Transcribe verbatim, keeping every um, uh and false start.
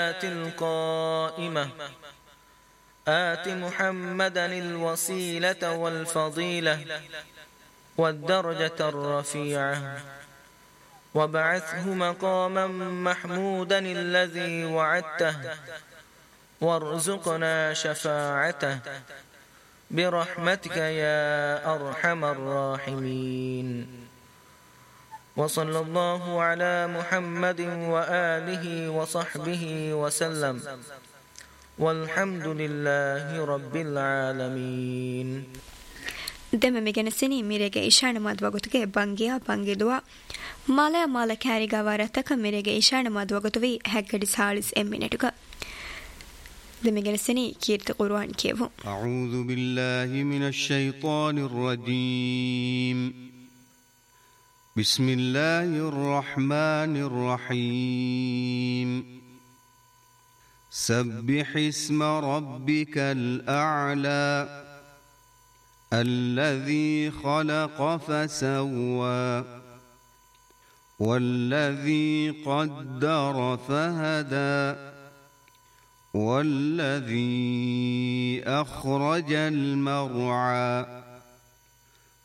القائمة آت محمدا الوسيلة والفضيلة والدرجة الرفيعة وابعثه مقاما محمودا الذي وعدته وارزقنا شفاعته برحمتك يا أرحم الراحمين. وصلى الله على محمد وآله وصحبه وسلم والحمد لله رب العالمين. ದೆಮ ಮಿಗೆನಸಿನಿ ಮಿರೆಗೆ ಇಶಾಣ ಮದ್ವಗುತುಗೆ ಬಂಗಿಯಾ ಬಂಗಿದುವ ಮಾಲ ಮಾಲ ಕ್ಯಾರಿಗ ವರತಕ ಮಿರೆಗೆ ಇಶಾಣ ಮದ್ವಗುತುವಿ ಹೆಗ್ಗಡಿಸ್ ಹಾಳಿಸ್ ಎಮ್ಮಿನೆಟುಗ ದೆಮಿಗೆನಸಿನಿ ಕೀರ್ತಿ ಕುರ್ಆನ್ ಕೇವು. ಅಊದು ಬಿಲ್ಲಾಹಿ ಮಿನಶ್ ಶೈತಾನಿರ್ ರಜೀಮ್. ಬಿಸ್ಮಿಲ್ಲಾಹಿರ್ ರಹ್ಮಾನಿರ್ ರಹೀಮ್. ಸಬ್ಬಿಹ್ ಇಸ್ಮ ರಬ್ಬಿಕಲ್ ಅಅಲಾ الذي خلق فسوى والذي قدر فهدى والذي أخرج المرعى